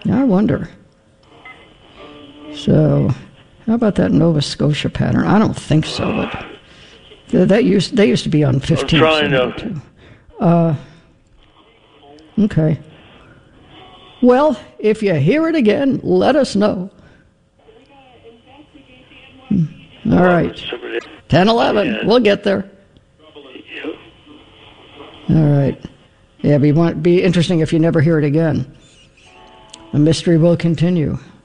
I wonder. So, how about that Nova Scotia pattern? I don't think so, but they used to be on 15. I'm trying to. Okay. Well, if you hear it again, let us know. All right. 10:11. Yeah. We'll get there. Yeah. All right. Yeah, be interesting if you never hear it again. The mystery will continue.